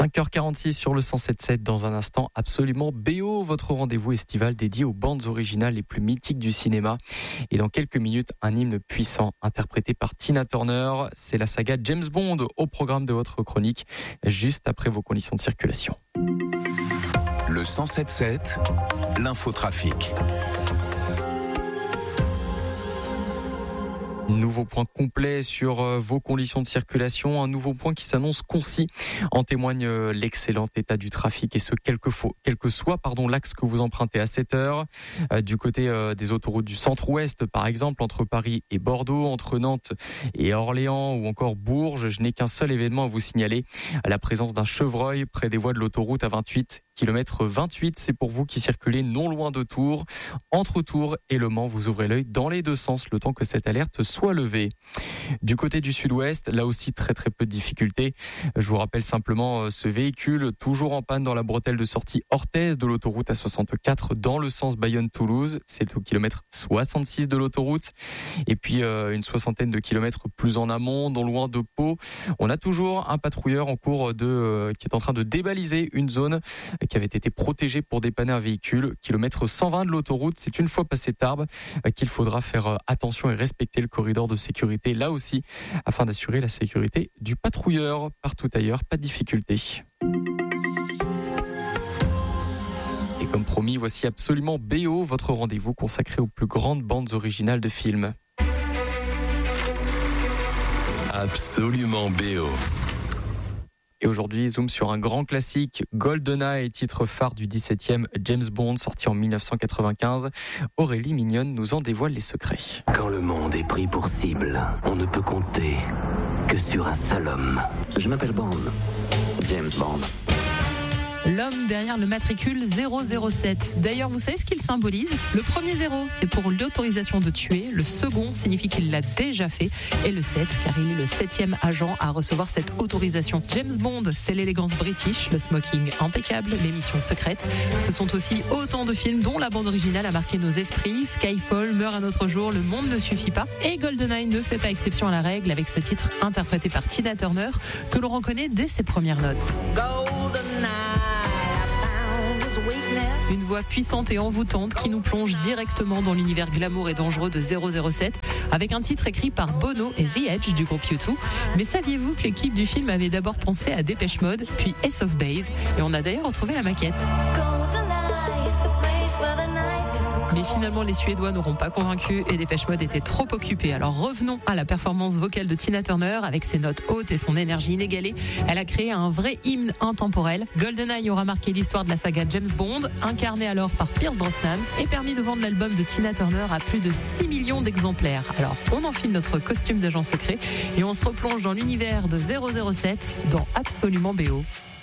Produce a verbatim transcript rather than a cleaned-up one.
cinq heures quarante-six sur le cent sept virgule sept. Dans un instant, Absolument B O, votre rendez-vous estival dédié aux bandes originales les plus mythiques du cinéma. Et dans quelques minutes, un hymne puissant interprété par Tina Turner. C'est la saga James Bond au programme de votre chronique, juste après vos conditions de circulation. Le cent sept virgule sept, l'infotrafic. Nouveau point complet sur vos conditions de circulation, un nouveau point qui s'annonce concis. En témoigne l'excellent état du trafic et ce quel que, faut, quel que soit pardon, l'axe que vous empruntez à cette heure. Euh, du côté euh, des autoroutes du centre-ouest par exemple, entre Paris et Bordeaux, entre Nantes et Orléans ou encore Bourges, je n'ai qu'un seul événement à vous signaler, la présence d'un chevreuil près des voies de l'autoroute A vingt-huit. Kilomètre vingt-huit, c'est pour vous qui circulez non loin de Tours. Entre Tours et Le Mans, vous ouvrez l'œil dans les deux sens le temps que cette alerte soit levée. Du côté du sud-ouest, là aussi très très peu de difficultés. Je vous rappelle simplement ce véhicule toujours en panne dans la bretelle de sortie Orthez de l'autoroute A soixante-quatre dans le sens Bayonne-Toulouse. C'est au kilomètre soixante-six de l'autoroute. Et puis euh, une soixantaine de kilomètres plus en amont, non loin de Pau. On a toujours un patrouilleur en cours de euh, qui est en train de débaliser une zone qui avait été protégée pour dépanner un véhicule. Kilomètre cent vingt de l'autoroute, c'est une fois passé Tarbes qu'il faudra faire attention et respecter le corridor de sécurité, là aussi, afin d'assurer la sécurité du patrouilleur. Partout ailleurs, pas de difficulté. Et comme promis, voici Absolument B O, votre rendez-vous consacré aux plus grandes bandes originales de films. Absolument B O. Et aujourd'hui, zoom sur un grand classique, GoldenEye, titre phare du dix-septième James Bond, sorti en dix-neuf cent quatre-vingt-quinze. Aurélie Mignonne nous en dévoile les secrets. Quand le monde est pris pour cible, on ne peut compter que sur un seul homme. Je m'appelle Bond, James Bond. L'homme derrière le matricule zéro zéro sept. D'ailleurs, vous savez ce qu'il symbolise ? Le premier zéro, c'est pour l'autorisation de tuer. Le second signifie qu'il l'a déjà fait. Et le sept, car il est le septième agent à recevoir cette autorisation. James Bond, c'est l'élégance british, le smoking impeccable, les missions secrètes. Ce sont aussi autant de films dont la bande originale a marqué nos esprits. Skyfall, Meurt un autre jour, Le monde ne suffit pas. Et GoldenEye ne fait pas exception à la règle avec ce titre interprété par Tina Turner que l'on reconnaît dès ses premières notes. Une voix puissante et envoûtante qui nous plonge directement dans l'univers glamour et dangereux de zéro zéro sept avec un titre écrit par Bono et The Edge du groupe U deux. Mais saviez-vous que l'équipe du film avait d'abord pensé à Dépêche Mode, puis Ace of Base, et on a d'ailleurs retrouvé la maquette. Mais finalement, les Suédois n'auront pas convaincu et Dépêche Mode était trop occupé. Alors revenons à la performance vocale de Tina Turner. Avec ses notes hautes et son énergie inégalée, elle a créé un vrai hymne intemporel. GoldenEye aura marqué l'histoire de la saga James Bond, incarné alors par Pierce Brosnan, et permis de vendre l'album de Tina Turner à plus de six millions d'exemplaires. Alors on enfile notre costume d'agent secret et on se replonge dans l'univers de zéro zéro sept dans Absolument B O.